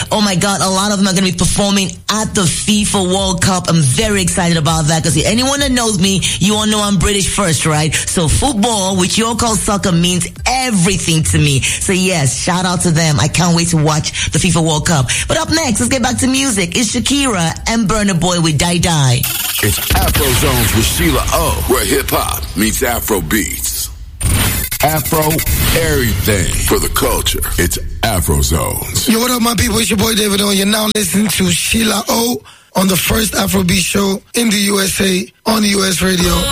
Oh my God, a lot of them are going to be performing at the FIFA World Cup. I'm very excited about that because anyone that knows me, you all know I'm British first, right? So football, which you all call soccer, means everything to me. So yes, shout out to them. I can't wait to watch the FIFA World Cup. But up next, let's get back to music. It's Shakira and Burna Boy with Die Die. It's Afro Zones with Sheila O, where hip-hop meets Afro beats. Afro, everything for the culture. It's Afro Zones. Yo, what up, my people? It's your boy David O. You're now listening to Sheila O on the first Afrobeat show in the USA on the US radio.